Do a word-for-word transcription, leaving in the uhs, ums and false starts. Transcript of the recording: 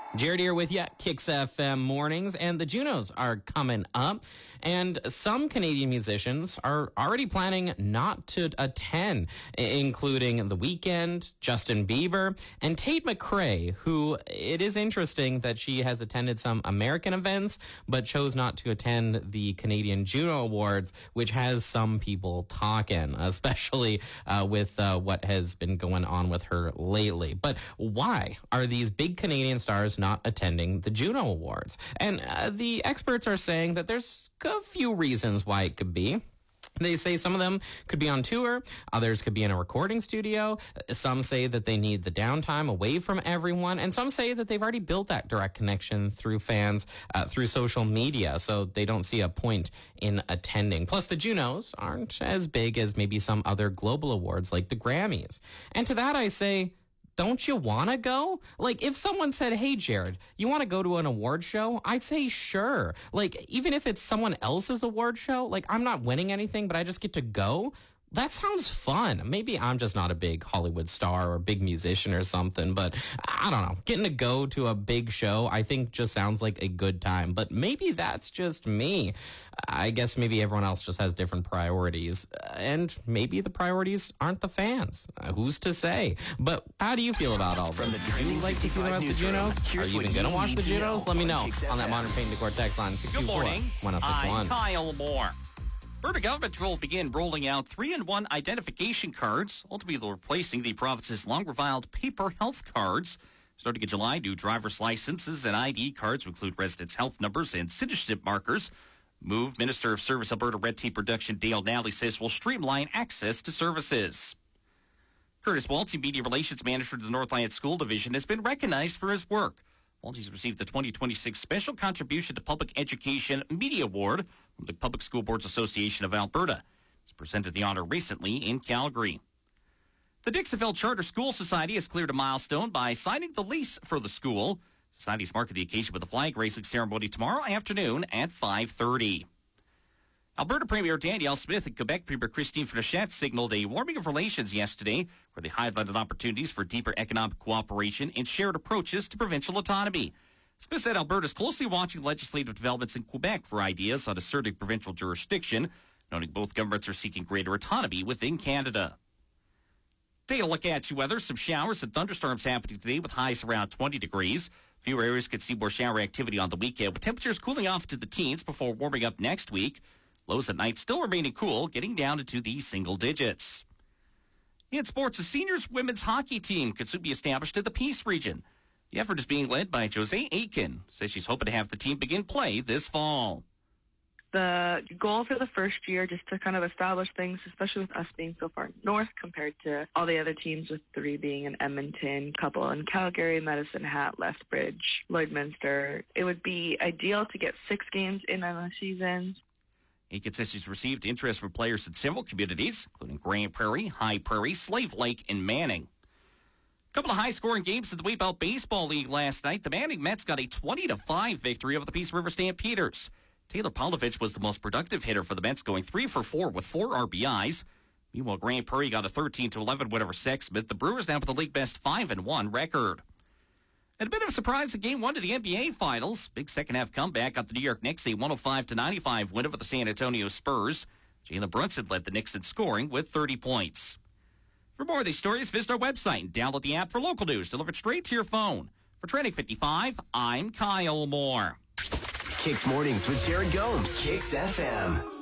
Jared here with you, Kicks F M Mornings, and the Junos are coming up, and some Canadian musicians are already planning not to attend, including The Weeknd, Justin Bieber, and Tate McRae, who it is interesting that she has attended some American events, but chose not to attend the Canadian Juno Awards, which has some people talking, especially uh, with uh, what has been going on with her lately. But why are these big Canadian stars not attending the Juno Awards? And uh, the experts are saying that there's a few reasons why it could be. They say some of them could be on tour, others could be in a recording studio, some say that they need the downtime away from everyone, and some say that they've already built that direct connection through fans, uh, through social media, so they don't see a point in attending. Plus, the Junos aren't as big as maybe some other global awards like the Grammys. And to that I say, don't you want to go? Like, if someone said, hey, Jared, you want to go to an award show? I'd say sure. Like, even if it's someone else's award show, like, I'm not winning anything, but I just get to go. That sounds fun. Maybe I'm just not a big Hollywood star or a big musician or something, but I don't know. Getting to go to a big show, I think just sounds like a good time. But maybe that's just me. I guess maybe everyone else just has different priorities. And maybe the priorities aren't the fans. Uh, who's to say? But how do you feel about all From this? the Do you like to hear about the Junos? Are you even going to watch the Junos? Let me know on that Modern Paint Decor text line. Good morning. I'm Kyle Moore. Alberta government will begin rolling out three in one identification cards, ultimately replacing the province's long-reviled paper health cards. Starting in July, new driver's licenses and I D cards will include residents' health numbers and citizenship markers. Move Minister of Service Alberta Red Tape Reduction Dale Nally says will streamline access to services. Curtis Walty, Media Relations Manager of the Northland School Division, has been recognized for his work. Walty's received the twenty twenty-six Special Contribution to Public Education Media Award from the Public School Boards Association of Alberta. He's presented the honor recently in Calgary. The Dixonville Charter School Society has cleared a milestone by signing the lease for the school. Society's marking the occasion with a flag raising ceremony tomorrow afternoon at five thirty. Alberta Premier Danielle Smith and Quebec Premier Christine Fréchette signaled a warming of relations yesterday, where they highlighted opportunities for deeper economic cooperation and shared approaches to provincial autonomy. Smith said Alberta is closely watching legislative developments in Quebec for ideas on asserting provincial jurisdiction, noting both governments are seeking greater autonomy within Canada. Take a look at you weather. Some showers and thunderstorms happening today with highs around twenty degrees. Fewer areas could see more shower activity on the weekend, with temperatures cooling off to the teens before warming up next week. Lows at night still remaining cool, getting down into the single digits. In sports, the seniors women's hockey team could soon be established in the Peace region. The effort is being led by Jose Aiken. Says she's hoping to have the team begin play this fall. The goal for the first year, just to kind of establish things, especially with us being so far north compared to all the other teams, with three being in Edmonton, couple in Calgary, Medicine Hat, Lethbridge, Lloydminster. It would be ideal to get six games in on a season. Aiken says she's received interest from players in several communities, including Grand Prairie, High Prairie, Slave Lake, and Manning. A couple of high-scoring games in the Wave Out Baseball League last night. The Manning Mets got a twenty to five victory over the Peace River Stampeders. Taylor Polovich was the most productive hitter for the Mets, going three for four with four R B Is. Meanwhile, Grand Prairie got a thirteen to eleven win over Sexsmith. The Brewers now with the league best five and one record. And a bit of a surprise in game one to the N B A Finals. Big second-half comeback got the New York Knicks a one oh five to ninety-five win over the San Antonio Spurs. Jalen Brunson led the Knicks in scoring with thirty points. For more of these stories, visit our website and download the app for local news delivered straight to your phone. For Trending fifty-five, I'm Kyle Moore. Kicks Mornings with Jared Gomes. Kicks F M.